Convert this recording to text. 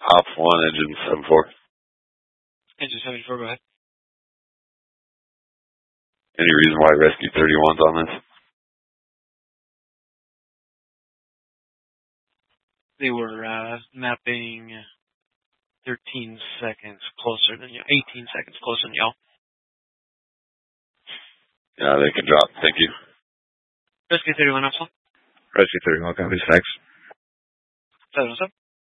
Op 1, engine 74. Engine 74, go ahead. Any reason why Rescue 31's on this? They were mapping 13 seconds closer than you, 18 seconds closer than y'all. Yeah, they can drop. Thank you. Rescue 31, Upsall. Rescue 31, copies, thanks. 707.